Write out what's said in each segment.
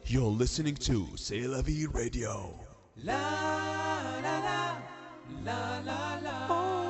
You're listening to C'est la vie radio. La la la la la la.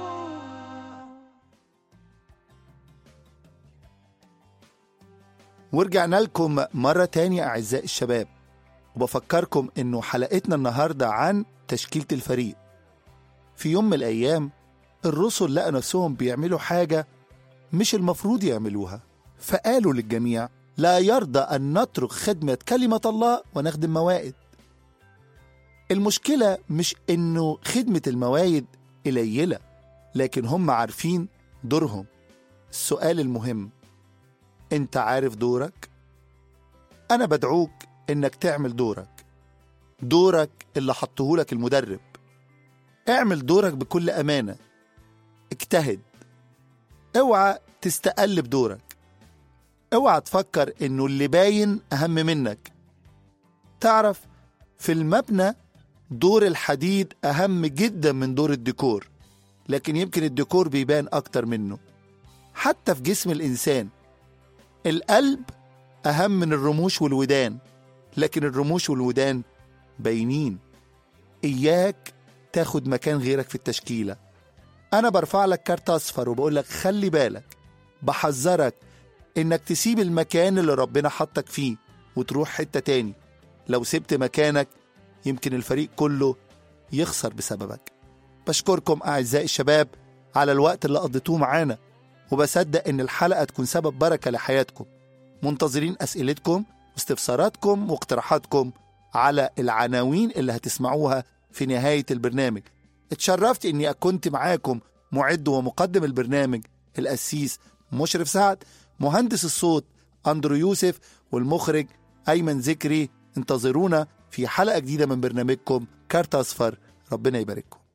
ورجعنا لكم مرة تانية أعزائي الشباب، وبفكركم إنه حلقتنا النهاردة عن تشكيلة الفريق. في يوم من الأيام الرسل لقوا نفسهم بيعملوا حاجة مش المفروض يعملوها، فقالوا للجميع: لا يرضى أن نترك خدمة كلمة الله ونخدم موائد. المشكلة مش إنه خدمة الموائد قليلة، لكن هم عارفين دورهم. السؤال المهم: أنت عارف دورك؟ أنا بدعوك إنك تعمل دورك اللي حطهولك المدرب. اعمل دورك بكل أمانة، اجتهد، اوعى تستقل بدورك، اوعى تفكر إنه اللي باين أهم منك. تعرف، في المبنى دور الحديد أهم جدا من دور الديكور، لكن يمكن الديكور بيبان أكتر منه. حتى في جسم الإنسان القلب أهم من الرموش والودان، لكن الرموش والودان باينين. إياك تاخد مكان غيرك في التشكيلة. أنا برفع لك كارت أصفر وبقول لك خلي بالك، بحذرك إنك تسيب المكان اللي ربنا حطك فيه وتروح حتة تاني. لو سبت مكانك يمكن الفريق كله يخسر بسببك. بشكركم أعزائي الشباب على الوقت اللي قضيتوه معانا، وبصدق إن الحلقة تكون سبب بركة لحياتكم. منتظرين أسئلتكم واستفساراتكم واقتراحاتكم على العناوين اللي هتسمعوها في نهاية البرنامج. اتشرفت إني كنت معاكم معد ومقدم البرنامج القسيس مشرف سعد، مهندس الصوت أندرو يوسف، والمخرج أيمن ذكري. انتظرونا في حلقة جديدة من برنامجكم كارت أصفر. ربنا يبارككم.